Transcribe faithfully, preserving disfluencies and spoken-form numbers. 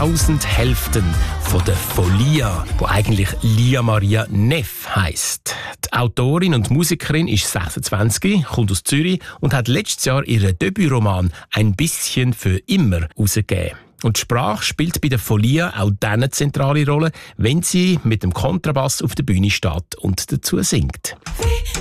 Tausend Hälften von der Folia, wo eigentlich Lia Maria Neff heisst. Die Autorin und Musikerin ist sechsundzwanzig, kommt aus Zürich und hat letztes Jahr ihren Debütroman «Ein bisschen für immer» herausgegeben. Und die Sprache spielt bei der Folia auch dann eine zentrale Rolle, wenn sie mit dem Kontrabass auf der Bühne steht und dazu singt.